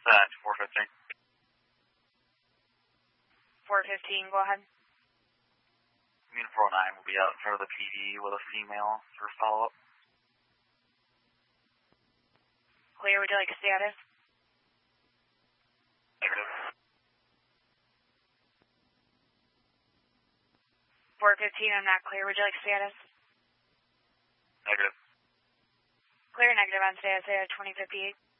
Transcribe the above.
That's 415. 415, go ahead. Union 409 will be out in front of the PD with a female for follow-up. Clear, would you like status? Negative. 415, I'm not clear. Would you like status? Negative. Clear, negative on status, 2058.